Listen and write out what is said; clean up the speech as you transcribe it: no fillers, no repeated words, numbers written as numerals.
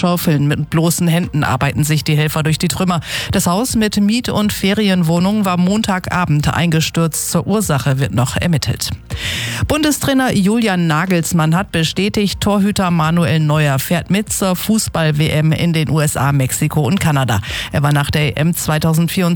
Schaufeln mit bloßen Händen arbeiten sich die Helfer durch die Trümmer. Das Haus mit Miet- und Ferienwohnungen war Montagabend eingestürzt. Zur Ursache wird noch ermittelt. Bundestrainer Julian Nagelsmann hat bestätigt, Torhüter Manuel Neuer fährt mit zur Fußball-WM in den USA, Mexiko und Kanada. Er war nach der EM 2024